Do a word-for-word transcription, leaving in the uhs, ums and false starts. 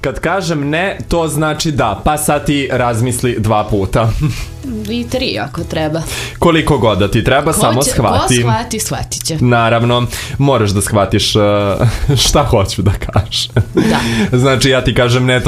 kad kažem ne, to znači da, pa sad ti razmisli dva puta. I tri ako treba. Koliko god da ti treba, ko samo će, shvati. Ko shvati, shvatit će. Naravno, moraš da shvatiš uh, šta hoću da kažem. Da. Znači ja ti kažem ne,